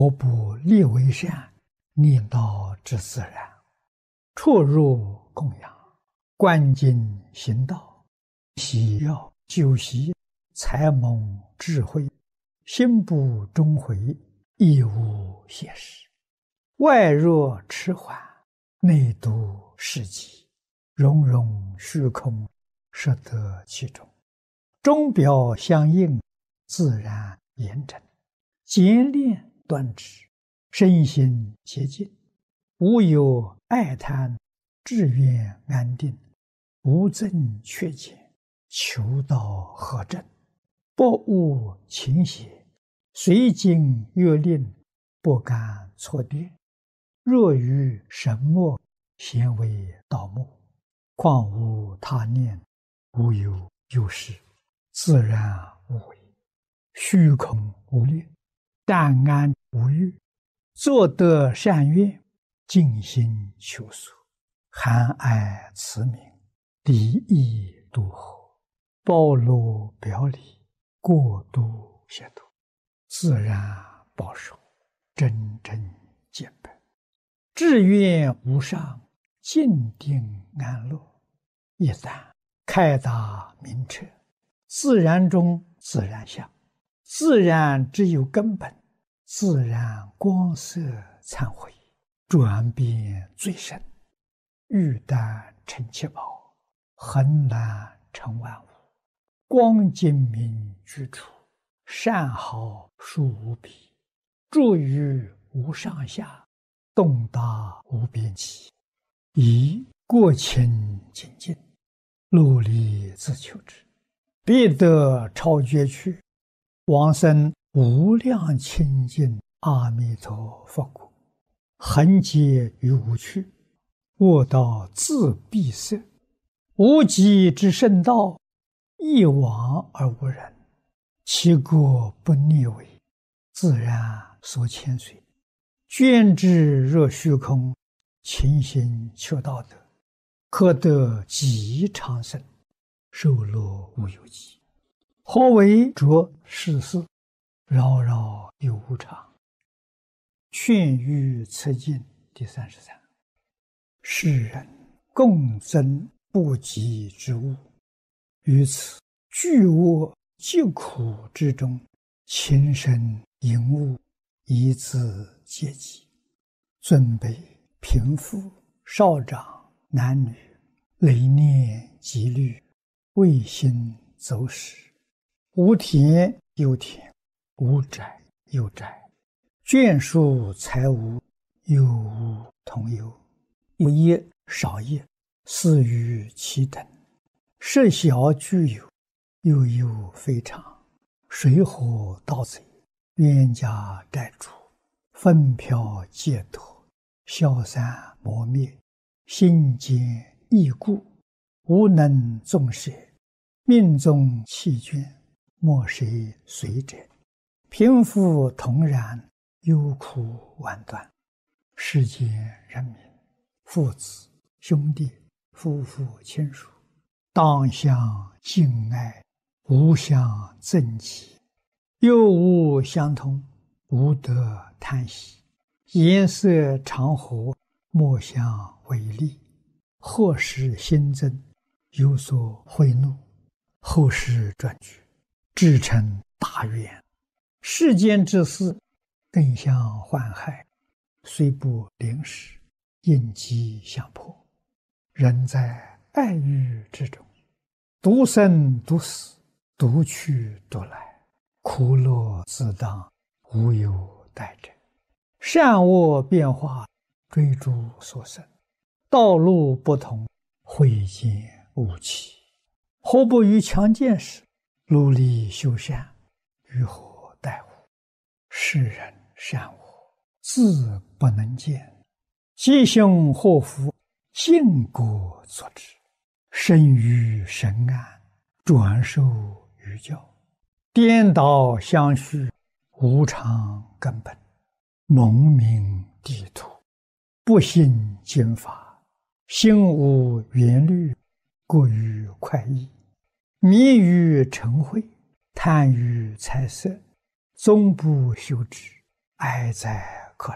我不立为善，念道之自然。出入供养，观经行道，喜要修习，才蒙智慧，心不终回，亦无邪事。外若迟缓，内度世极，融融虚空，摄得其中。中表相应，自然严整，简练端直，身心洁净，无有爱贪，志愿安定，无增缺减，求道合正，不误情邪，随经越令，不敢错颠。若于神默，咸为道默，况无他念，无有有事，自然无为，虚空无念，淡安无欲，作得善愿，尽心求索，含爱慈悯，离异度合，包罗表里，过度协度，自然保守，真正见本，志愿无上，静定安乐。一旦开达明彻，自然中自然相，自然只有根本，自然光色忏悔，转变最深，玉丹成七宝，恒然成万物，光精明居处，善好殊无比，住于无上下，洞达无边际，以过清净净，努力自求之，必得超绝去，往生无量清净阿弥陀佛国，恒劫于无趣，卧道自闭塞，无极之圣道，一往而无人，其国不逆违，自然所牵随，捐之若虚空，勤行求道德，可得极长生，寿乐无有极。何为着世事，扰扰有无常。劝喻此经第33。世人共增不及之物，于此巨恶疾苦之中，情深淫恶，以自阶级，尊卑贫富少长男女，累念积虑，未心走失，无田有田，无宅有宅，眷属财物，有无同有，有业少业，似于其等，设小具有，又有非常，水火盗贼，冤家债主，纷飘戒脱，消散磨灭，心坚易故，无能纵舍，命中弃捐，莫谁随者，贫富同然，忧苦万端。世间人民，父子兄弟，夫妇亲属，当相敬爱，无相憎忌，又无相通，无得贪喜，颜色常和，莫相违逆，或使心增，有所悔怒，后世转举，至成大愿。世间之事，更相患害，虽不临时，应机相迫。人在爱欲之中，独生独死，独去独来，苦乐自当，无有待者。善恶变化，追逐所生，道路不同，慧见无期。何不于强健时，努力修善，于何待乎？世人善恶，自不能见，吉凶祸福，尽果作之。生于神安，转受于教，颠倒相续，无常根本，蒙名地土，不信经法，心无缘虑，过于快意，迷于尘秽，贪于财色，终不修止， 哀在